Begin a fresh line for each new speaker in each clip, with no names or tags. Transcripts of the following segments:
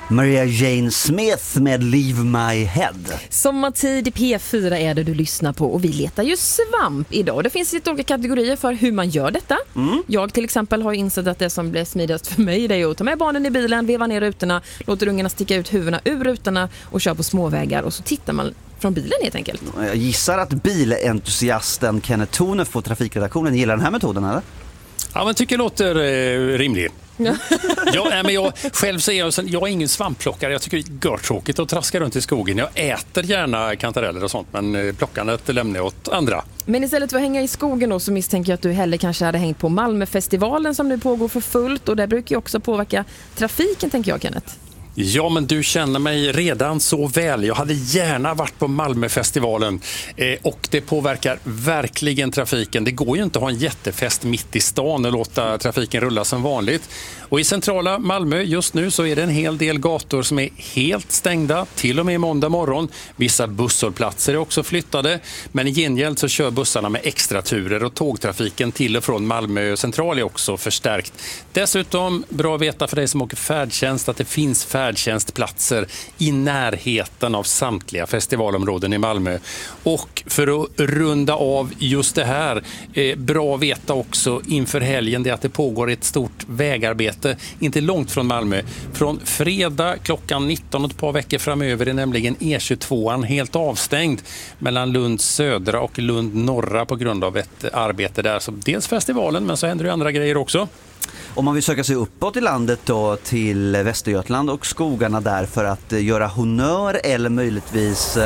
Maria Jane Smith med Leave My Head.
Sommartid i P4 är det du lyssnar på och vi letar ju svamp idag. Det finns lite olika kategorier för hur man gör detta. Jag till exempel har insett att det som blir smidigast för mig det är att ta med barnen i bilen, veva ner rutorna, låter ungarna sticka ut huvudena ur rutorna och köra på småvägar och så tittar man från bilen helt enkelt.
Jag gissar att bilentusiasten Kenneth Thune på Trafikredaktionen gillar den här metoden, eller?
Ja, men tycker det låter rimligt. Men jag själv säger jag är ingen svampplockare. Jag tycker det är görtråkigt att traska runt i skogen. Jag äter gärna kantareller och sånt, men plockandet lämnar jag åt andra.
Men istället för att hänga i skogen då, så misstänker jag att du hellre kanske hade hängt på Malmöfestivalen som nu pågår för fullt, och det brukar ju också påverka trafiken, tänker jag, Kenneth.
Ja, men du känner mig redan så väl. Jag hade gärna varit på Malmöfestivalen och det påverkar verkligen trafiken. Det går ju inte att ha en jättefest mitt i stan och låta trafiken rulla som vanligt. Och i centrala Malmö just nu så är det en hel del gator som är helt stängda, till och med måndag morgon. Vissa busshållplatser är också flyttade, men i gengäld så kör bussarna med extra turer och tågtrafiken till och från Malmö central är också förstärkt. Dessutom, bra att veta för dig som åker färdtjänst, att det finns färdtjänstplatser i närheten av samtliga festivalområden i Malmö. Och för att runda av just det här, bra att veta också inför helgen det att det pågår ett stort vägarbete inte långt från Malmö. Från fredag klockan 19 och ett par veckor framöver är nämligen E22 helt avstängd mellan Lund södra och Lund norra på grund av ett arbete där. Så dels festivalen, men så händer det andra grejer också.
Om man vill söka sig uppåt i landet då till Västergötland och skogarna där för att göra honör eller möjligtvis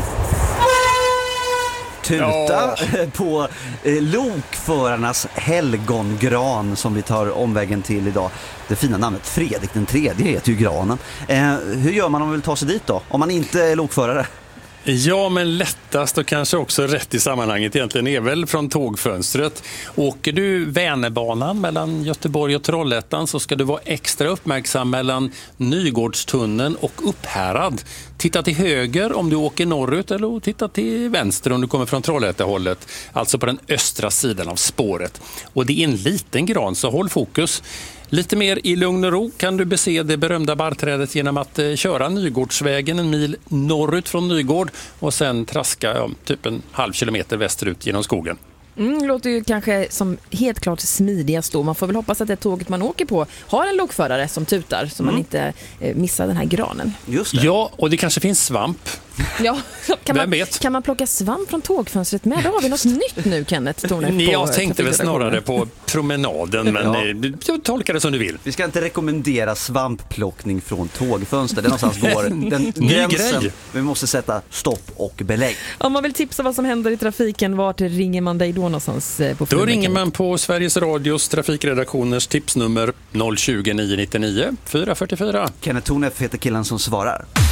tuta på lokförarnas helgongran som vi tar omvägen till idag. Det fina namnet Fredrik den tredje heter ju granen. Hur gör man om man vill ta sig dit då? Om man inte är lokförare?
Ja, men lättast och kanske också rätt i sammanhanget egentligen är väl från tågfönstret. Åker du Vänerbanan mellan Göteborg och Trollhättan så ska du vara extra uppmärksam mellan Nygårdstunneln och Upphärad. Titta till höger om du åker norrut eller titta till vänster om du kommer från Trollhättehållet. Alltså på den östra sidan av spåret. Och det är en liten gran så håll fokus. Lite mer i lugn och ro kan du bese det berömda barrträdet genom att köra Nygårdsvägen en mil norrut från Nygård och sen traska typ en halv kilometer västerut genom skogen.
Låter ju kanske som helt klart smidigast då. Man får väl hoppas att det tåget man åker på har en lokförare som tutar så man inte missar den här granen.
Just det.
Ja, och det kanske finns svamp.
Ja, kan man plocka svamp från tågfönstret med? Då har vi något nytt nu, Kenneth.
Jag tänkte väl snarare på promenaden, men jag tolkar det som du vill.
Vi ska inte rekommendera svampplockning från tågfönster. Det är någonstans går den gränsen.
Grej.
Vi måste sätta stopp och belägg.
Om man vill tipsa vad som händer i trafiken, vart ringer man dig då någonstans?
Då ringer man på Sveriges Radios trafikredaktioners tipsnummer 020 999 444.
Kenneth Thune heter killen som svarar.